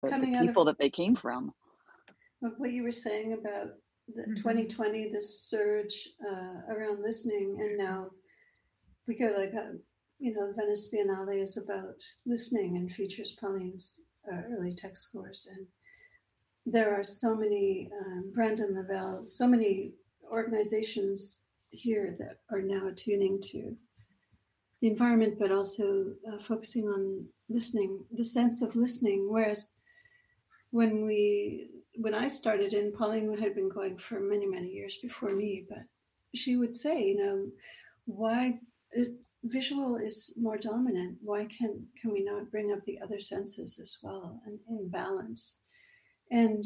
the coming out of people that they came from. what you were saying about the Mm-hmm. 2020, this surge around listening, and now we go like, the Venice Biennale is about listening and features Pauline's early text scores, and there are so many, Brandon Lavelle, so many organizations here that are now attuning to the environment, but also focusing on listening, the sense of listening. Whereas when I started in, Pauline had been going for many, many years before me, but she would say, why visual is more dominant? Why can we not bring up the other senses as well and in balance? And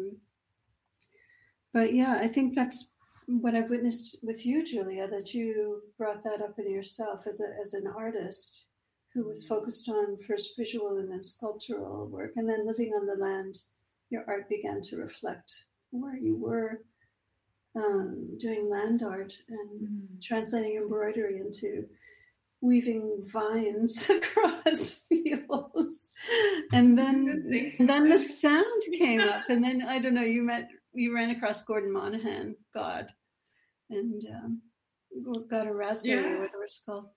but yeah, I think that's what I've witnessed with you, Julia, that you brought that up in yourself as an artist who was focused on first visual and then sculptural work, and then living on the land. Your art began to reflect where you were doing land art and translating embroidery into weaving vines across fields. And then the sound came up, and then, I don't know, you ran across Gordon Monahan, God, and got a raspberry or whatever it's called.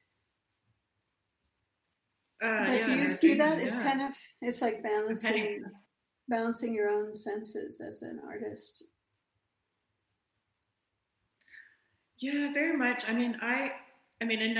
But do you see that? It's kind of, it's like balancing your own senses as an artist. Yeah, very much. I mean, in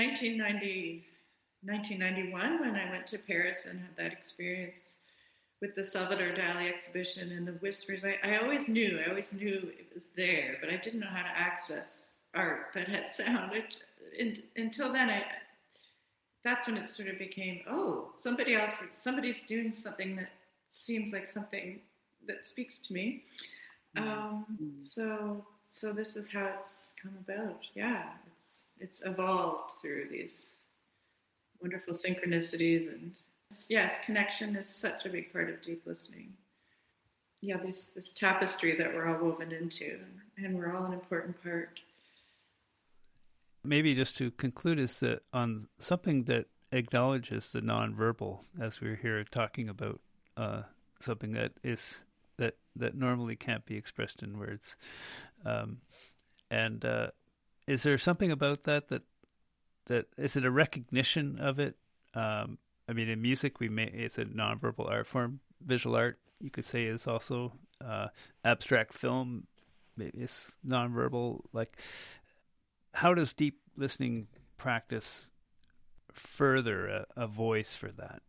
1991, when I went to Paris and had that experience with the Salvador Dali exhibition and the whispers, I always knew it was there, but I didn't know how to access art that had sound. Until then, that's when it sort of became, somebody's doing something that seems like something that speaks to me. So this is how it's come about. Yeah, it's evolved through these wonderful synchronicities, and yes, connection is such a big part of deep listening. Yeah, this tapestry that we're all woven into, and we're all an important part. Maybe just to conclude is that on something that acknowledges the nonverbal, as we're here talking about something that is that normally can't be expressed in words. And is there something about that is it a recognition of it? I mean, in music, it's a nonverbal art form. Visual art, you could say, is also abstract film. It's nonverbal. Like, how does deep listening practice further a voice for that?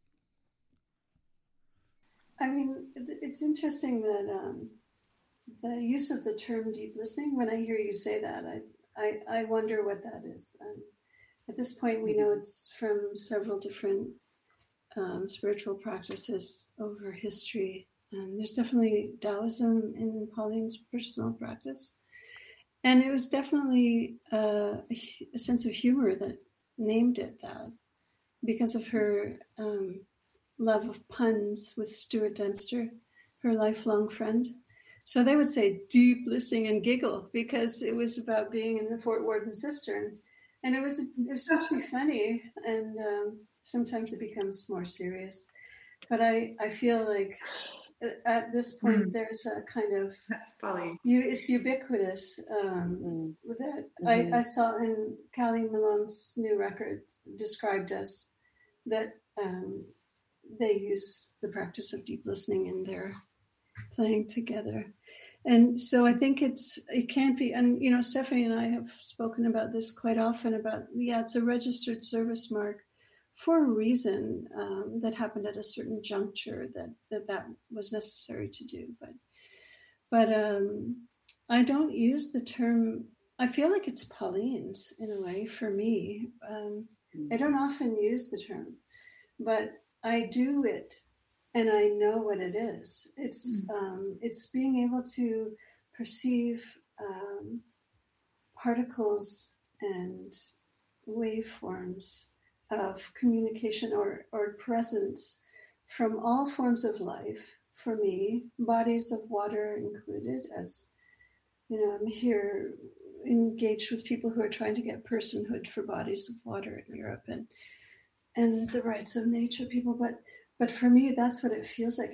I mean, it's interesting that the use of the term deep listening, when I hear you say that, I wonder what that is. And at this point, we know it's from several different spiritual practices over history. There's definitely Taoism in Pauline's personal practice. And it was definitely a sense of humor that named it that, because of her love of puns with Stuart Dempster, her lifelong friend. So they would say deep listening and giggle because it was about being in the Fort Worden cistern. And it was supposed to be funny, and sometimes it becomes more serious. But I feel like at this point there's a kind of it's ubiquitous with that. I saw in Callie Malone's new record described as that they use the practice of deep listening in their playing together. And so I think it can't be, and Stephanie and I have spoken about this quite often about, it's a registered service mark for a reason that happened at a certain juncture that was necessary to do. But I don't use the term, I feel like it's Pauline's in a way for me. I don't often use the term, but I do it. And I know what it is. It's being able to perceive particles and waveforms of communication or presence from all forms of life. For me, bodies of water included, as I'm here engaged with people who are trying to get personhood for bodies of water in Europe and the rights of nature people, But for me, that's what it feels like.